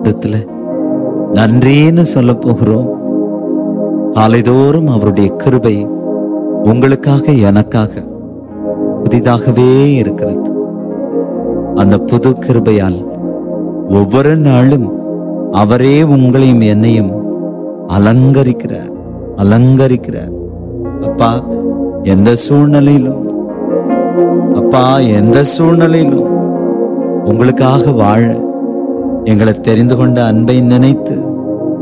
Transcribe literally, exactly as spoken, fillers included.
சமூகத்துல நன்றின்னு சொல்ல போகிறோம். காலைதோறும் அவருடைய கிருபை உங்களுக்காக எனக்காக புதிதாகவே இருக்கிறது. அந்த புது கிருபையால் ஒவ்வொரு நாளும் அவரே உங்களையும் என்னையும் அலங்கரிக்கிறார் அலங்கரிக்கிறார். அப்பா, எந்த சூழ்நிலையிலும் அப்பா எந்த சூழ்நிலையிலும் உங்களுக்காக வாழ எங்களை தெரிந்து கொண்ட அன்பை நினைத்து